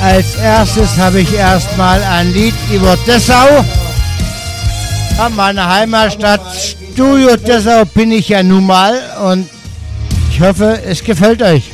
Als erstes habe ich erstmal ein Lied über Dessau. An meiner Heimatstadt Studio Dessau bin ich ja nun mal und ich hoffe, es gefällt euch.